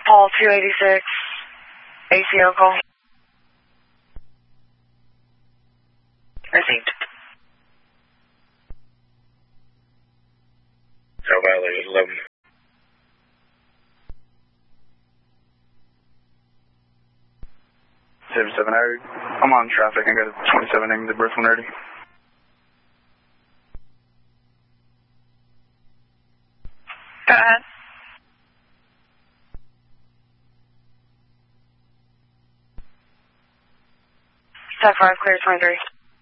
Paul 286, ACO call. Received. So violated 11. I'm on traffic. I got a 27 aiming to Birth 130. Go ahead. Step 5, clear 23.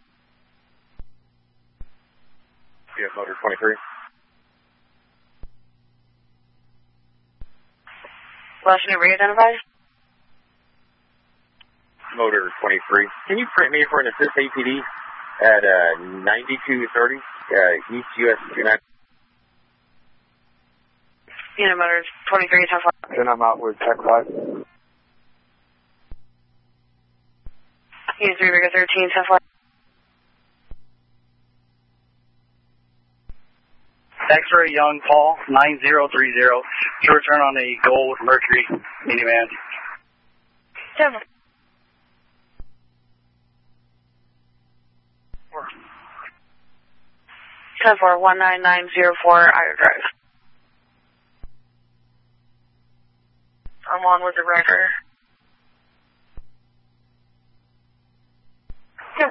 Yeah, motor 23. Last name re-identified? Motor 23. Can you print me for an assist APD at 9230 East US 29? Unit motor 23, 10-4. Then I'm out with Tech 5. Unit 3, Rigger 13, 10-4. X-ray Young Paul 9030 to return on a Gold Mercury minivan. 10-4. 10-4, 19904 Ira Drive. I'm on with the record. Yep.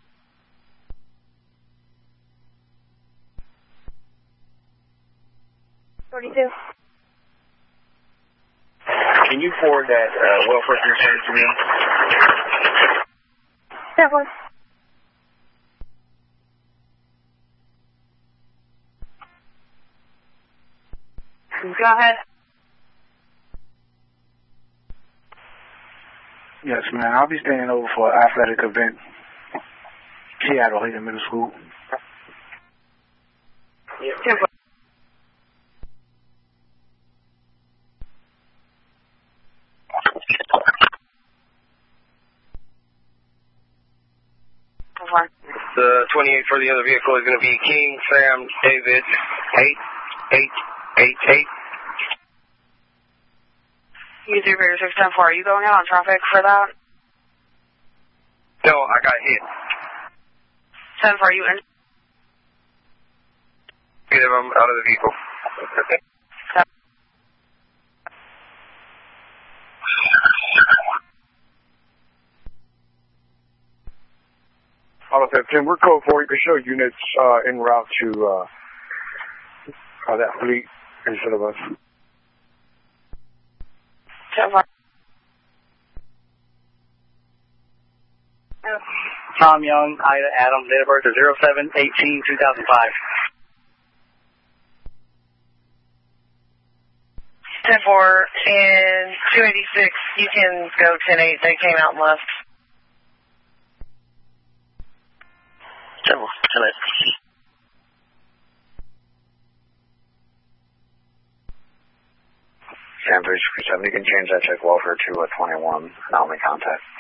Can you forward that welfare concern to me? 10-4. Go ahead. Yes, man. I'll be staying over for an athletic event. Seattle, Hayden Middle School. Yeah. 10-4. The 28 for the other vehicle is going to be King Sam David 8888. Unit 3, Rigger 6, 10-4. Are you going out on traffic for that? No, I got hit. 10-4, are you in? Get him out of the vehicle. Auto 15, we're code 4. You can show units en route to that fleet instead of us. 10-4. Tom Young, Ida Adams, date of birth is 07/18/2005. 10-4 and 286. You can go 10-8. They came out and left. 10-4, 10-8. Sam 337, you can change that check welfare to 21 and I'll make contact.